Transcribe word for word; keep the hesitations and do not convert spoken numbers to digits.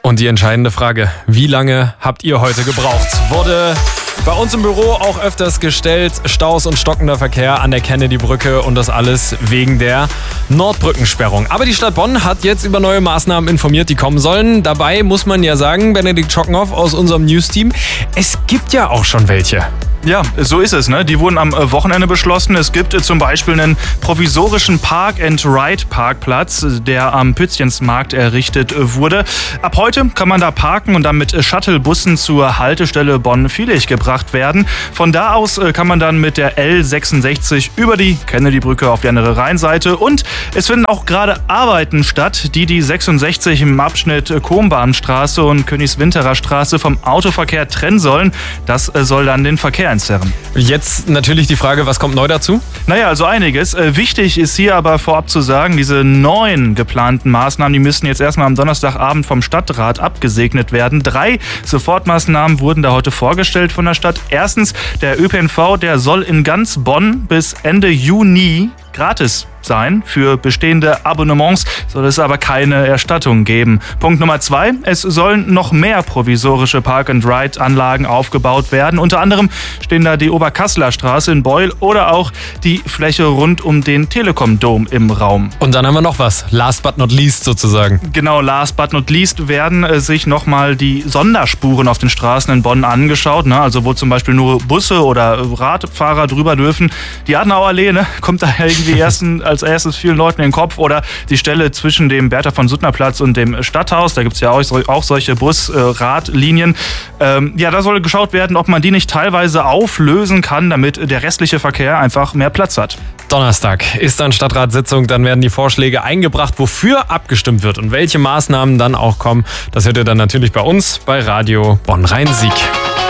Und die entscheidende Frage, wie lange habt ihr heute gebraucht? Wurde bei uns im Büro auch öfters gestellt, Staus und stockender Verkehr an der Kennedy-Brücke und das alles wegen der Nordbrückensperrung. Aber die Stadt Bonn hat jetzt über neue Maßnahmen informiert, die kommen sollen. Dabei muss man ja sagen, Benedikt Schockenhoff aus unserem News-Team, es gibt ja auch schon welche. Ja, so ist es. Ne? Die wurden am Wochenende beschlossen. Es gibt zum Beispiel einen provisorischen Park-and-Ride-Parkplatz, der am Pützchensmarkt errichtet wurde. Ab heute kann man da parken und dann mit Shuttlebussen zur Haltestelle Bonn-Viehlich gebracht werden. Von da aus kann man dann mit der L sechsundsechzig über die Kennedy-Brücke auf die andere Rheinseite. Und es finden auch gerade Arbeiten statt, die die sechsundsechzig im Abschnitt Kohmbahnstraße und Königswinterer Straße vom Autoverkehr trennen sollen. Das soll dann den Verkehr entzerren. Jetzt natürlich die Frage, was kommt neu dazu? Naja, also einiges. Wichtig ist hier aber vorab zu sagen, diese neuen geplanten Maßnahmen, die müssen jetzt erstmal am Donnerstagabend vom Stadtrat abgesegnet werden. Drei Sofortmaßnahmen wurden da heute vorgestellt von der Stadt. Erstens, der Ö P N V, der soll in ganz Bonn bis Ende Juni gratis sein. Für bestehende Abonnements soll es aber keine Erstattung geben. Punkt Nummer zwei, es sollen noch mehr provisorische Park-and-Ride-Anlagen aufgebaut werden. Unter anderem stehen da die Oberkasseler Straße in Beul oder auch die Fläche rund um den Telekom-Dom im Raum. Und dann haben wir noch was, last but not least sozusagen. Genau, last but not least werden äh, sich nochmal die Sonderspuren auf den Straßen in Bonn angeschaut, ne? Also wo zum Beispiel nur Busse oder Radfahrer drüber dürfen. Die Adenauer Allee, ne? Kommt da irgendwie erst ein, als erstes vielen Leuten in den Kopf, oder die Stelle zwischen dem Bertha von Suttner Platz und dem Stadthaus, da gibt es ja auch, auch solche Bus-Radlinien. Ähm, ja, da soll geschaut werden, ob man die nicht teilweise auflösen kann, damit der restliche Verkehr einfach mehr Platz hat. Donnerstag ist dann Stadtratssitzung, dann werden die Vorschläge eingebracht, wofür abgestimmt wird und welche Maßnahmen dann auch kommen. Das hört ihr dann natürlich bei uns bei Radio Bonn-Rhein-Sieg.